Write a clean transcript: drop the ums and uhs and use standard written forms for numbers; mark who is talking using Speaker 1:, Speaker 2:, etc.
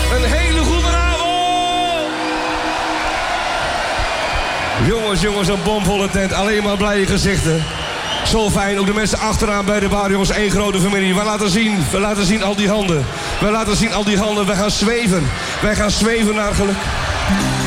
Speaker 1: Een hele goede avond! Jongens, een bomvolle tent. Alleen maar blije gezichten. Zo fijn, ook de mensen achteraan bij de bar, jongens, één grote familie. We laten zien al die handen. We gaan zweven. Wij gaan zweven naar geluk.